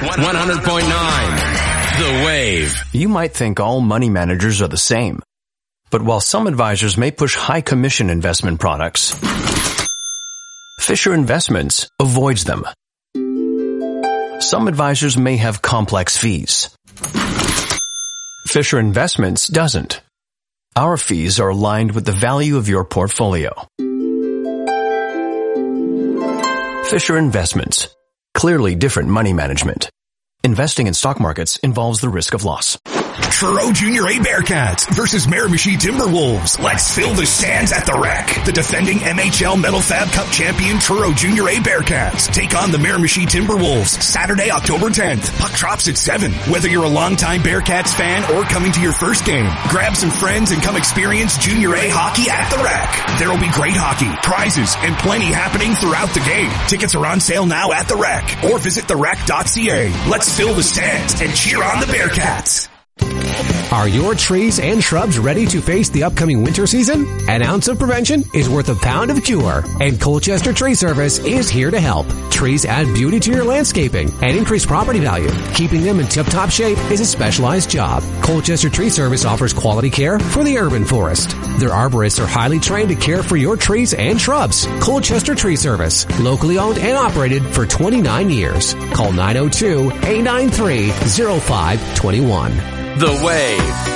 100.9 The Wave. You might think all money managers are the same. But while some advisors may push high commission investment products, Fisher Investments avoids them. Some advisors may have complex fees. Fisher Investments doesn't. Our fees are aligned with the value of your portfolio. Fisher Investments. Clearly different money management. Investing in stock markets involves the risk of loss. Truro Junior A Bearcats versus Miramichi Timberwolves. Let's fill the stands at the Rec. The defending MHL Metal Fab Cup champion Truro Junior A Bearcats take on the Miramichi Timberwolves Saturday, October 10th. Puck drops at 7. Whether you're a longtime Bearcats fan or coming to your first game, grab some friends and come experience Junior A hockey at the Rec. There'll be great hockey, prizes, and plenty happening throughout the game. Tickets are on sale now at the Rec or visit therec.ca. Let's fill the stands and cheer on the Bearcats. Are your trees and shrubs ready to face the upcoming winter season? An ounce of prevention is worth a pound of cure, and Colchester Tree Service is here to help. Trees add beauty to your landscaping and increase property value. Keeping them in tip-top shape is a specialized job. Colchester Tree Service offers quality care for the urban forest. Their arborists are highly trained to care for your trees and shrubs. Colchester Tree Service, locally owned and operated for 29 years. Call 902-893-0521. The Wave.